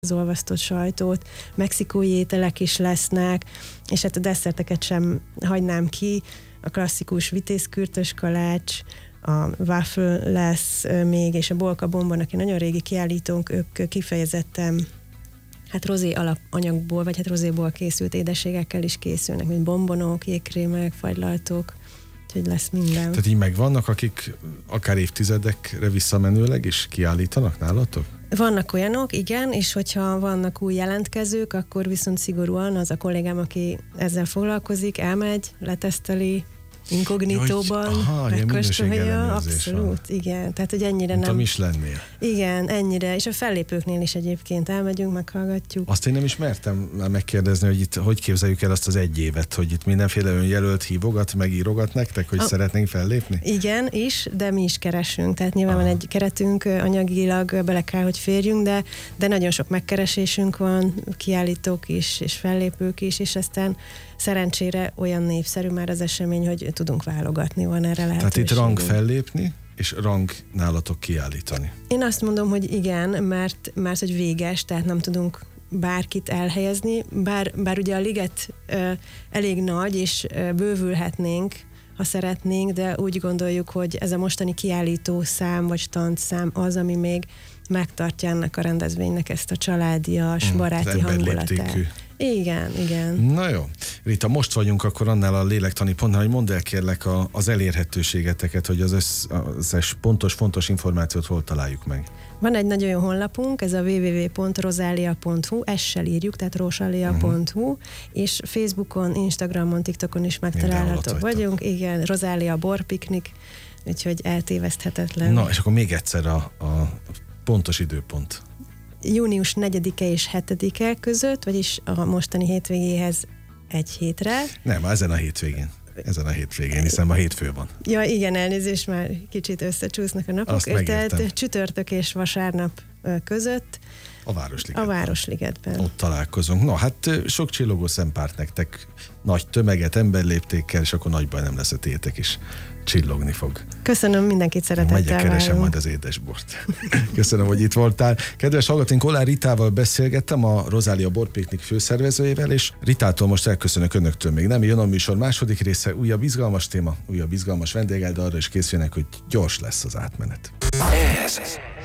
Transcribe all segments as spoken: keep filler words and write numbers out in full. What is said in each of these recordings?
az olvasztott sajtót, mexikói ételek is lesznek, és hát a desszerteket sem hagynám ki, a klasszikus vitézkürtös kalács, a waffle lesz még, és a Bolka Bombon, aki nagyon régi kiállítónk, ők kifejezetten hát rozé alapanyagból, vagy hát rozéból készült édességekkel is készülnek, mint bombonok, jégkrémek, fagylaltok, úgyhogy lesz minden. Tehát így megvannak, akik akár évtizedekre visszamenőleg is kiállítanak nálatok? Vannak olyanok, igen, és hogyha vannak új jelentkezők, akkor viszont szigorúan az a kollégám, aki ezzel foglalkozik, elmegy, leteszteli, inkognitóban, megkóstolja, abszolút, igen. Tehát, hogy ennyire mint nem... a Michelinnél. Igen, ennyire, és a fellépőknél is egyébként elmegyünk, meghallgatjuk. Azt én nem is mertem megkérdezni, hogy itt hogy képzeljük el azt az egy évet, hogy itt mindenféle önjelölt hívogat, megírogat nektek, hogy a... szeretnénk fellépni? Igen, is, de mi is keresünk, tehát nyilván Aha. van egy keretünk, anyagilag bele kell, hogy férjünk, de, de nagyon sok megkeresésünk van, kiállítók is, és fellépők is, és aztán szerencsére olyan népszerű már az esemény, hogy tudunk válogatni, van erre lehetőség. Tehát itt rang fellépni, és rang nálatok kiállítani. Én azt mondom, hogy igen, mert, mert hogy véges, tehát nem tudunk bárkit elhelyezni, bár, bár ugye a liget ö, elég nagy, és ö, bővülhetnénk, ha szeretnénk, de úgy gondoljuk, hogy ez a mostani kiállító szám, vagy standszám az, ami még megtartja ennek a rendezvénynek ezt a családias, mm, baráti hangulatát. Igen, igen. Na jó. Rita, most vagyunk akkor annál a lélektani pontnál, hogy mondd el kérlek a, az elérhetőségeteket, hogy az összes pontos, fontos információt hol találjuk meg. Van egy nagyon jó honlapunk, ez a double-u double-u double-u pont rosalia pont hu, essel írjuk, tehát rosalia pont hu, uh-huh. és Facebookon, Instagramon, TikTokon is megtalálhatók vagyunk. Igen, Rosalia borpiknik, úgyhogy eltéveszthetetlen. Na, és akkor még egyszer a, a pontos időpont. június negyedike és hetedike között, vagyis a mostani hétvégéhez egy hétre. Nem, ezen a hétvégén. Ezen a hétvégén, hiszen ma hétfő van. Ja, igen, elnézést, már kicsit összecsúsznak a napok. Azt megértem. Tehát csütörtök és vasárnap között. A Városligetben. A Városligetben. Ott találkozunk. No, hát sok csillogó szempárt nektek, nagy tömeget, emberléptékkel, és akkor nagy baj nem lesz a tétek is. Csillogni fog. Köszönöm, mindenkit szeretettel Megyek, keresem majd az édesbort. Köszönöm, hogy itt voltál. Kedves hallgatóink, Oláh Ritával beszélgettem, a Rosalia borpiknik főszervezőjével, és Ritától most elköszönök önöktől. Még nem jön a műsor második része, újabb izgalmas téma, újabb izgalmas vendéggel, de arra is készüljenek, hogy gyors lesz az átmenet. Ez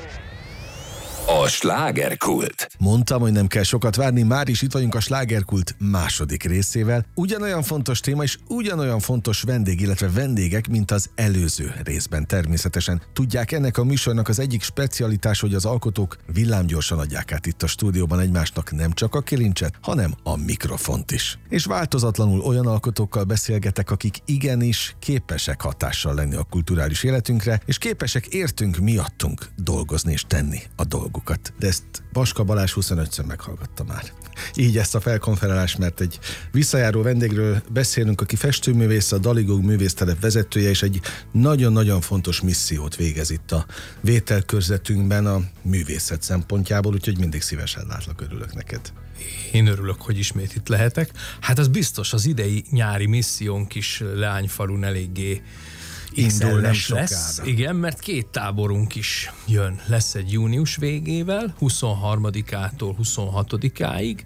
a slágerkult. Mondtam, hogy nem kell sokat várni, már is itt vagyunk a slágerkult második részével. Ugyanolyan fontos téma és ugyanolyan fontos vendég, illetve vendégek, mint az előző részben természetesen. Tudják, ennek a műsornak az egyik specialitás, hogy az alkotók villámgyorsan adják át itt a stúdióban egymásnak nem csak a kilincset, hanem a mikrofont is. És változatlanul olyan alkotókkal beszélgetek, akik igenis képesek hatással lenni a kulturális életünkre, és képesek értünk miattunk dolgozni és tenni a dolgot. De ezt Baska Balázs huszonötször meghallgatta már. Így ezt a felkonferálást, mert egy visszajáró vendégről beszélünk, aki festőművész, a Daligog művésztelep vezetője, és egy nagyon-nagyon fontos missziót végez itt a vételkörzetünkben a művészet szempontjából, úgyhogy mindig szívesen látlak, örülök neked. Én örülök, hogy ismét itt lehetek. Hát az biztos, az idei nyári missziónk is Leányfalun eléggé indul, nem lesz. Igen, mert két táborunk is jön. Lesz egy június végével, huszonharmadikától huszonhatodikáig,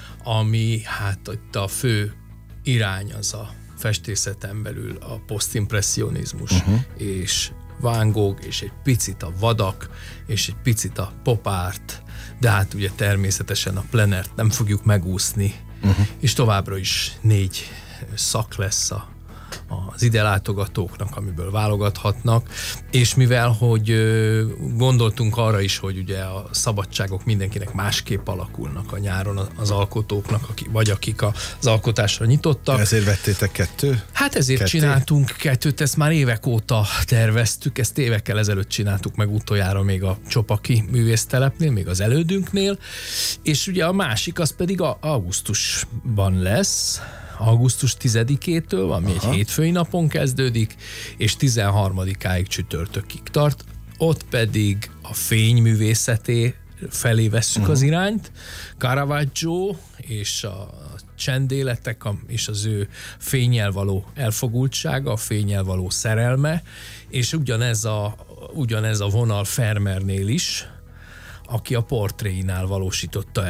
ami hát itt a fő irány az a festészeten belül a posztimpresszionizmus, uh-huh. és Van Gogh, és egy picit a vadak, és egy picit a pop art, de hát ugye természetesen a plenert nem fogjuk megúszni, uh-huh. és továbbra is négy szak lesz a az ide látogatóknak, amiből válogathatnak, és mivel, hogy gondoltunk arra is, hogy ugye a szabadságok mindenkinek másképp alakulnak a nyáron az alkotóknak, vagy akik az alkotásra nyitottak. Ezért vettétek kettő? Hát ezért Ketté? csináltunk kettőt, ezt már évek óta terveztük, ezt évekkel ezelőtt csináltuk meg utoljára még a Csopaki művésztelepnél, még az elődünknél, és ugye a másik az pedig a augusztusban lesz, augusztus tizedikétől, ami Aha. egy hétfői napon kezdődik, és tizenharmadikáig csütörtökig tart. Ott pedig a fényművészeté felé vesszük uh-huh. az irányt. Caravaggio és a csendéletek és az ő fénnyel való elfogultsága, a fénnyel való szerelme, és ugyanez a, ugyanez a vonal Vermeernél is, aki a portréinál valósította